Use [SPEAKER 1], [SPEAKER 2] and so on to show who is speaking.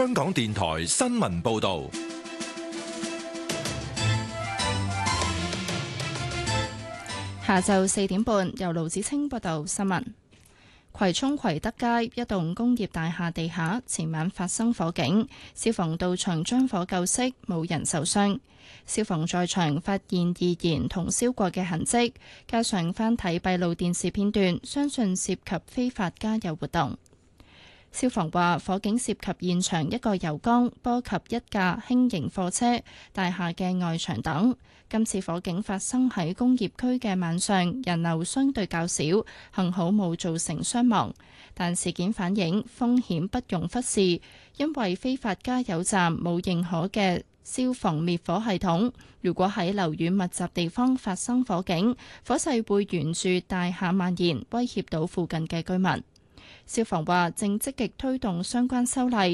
[SPEAKER 1] 香港電台新聞報道。
[SPEAKER 2] 下晝4點半，由盧子清報道新聞。葵涌葵德街一棟工業大廈地下前晚發生火警，消防到場將火救熄，冇人受傷。消防在場發現易燃同燒過嘅痕跡，加上翻睇閉路電視片段，相信涉及非法加油活動。消防話，火警涉及現場一個油缸，波及一架輕型貨車、大廈嘅外牆等。今次火警發生喺工業區嘅晚上，人流相對較少，幸好冇造成傷亡。但事件反映風險不容忽視，因為非法加油站冇認可嘅消防滅火系統。如果喺樓宇密集地方發生火警，火勢會沿住大廈蔓延，威脅到附近嘅居民。消防話正積極推動相關修例，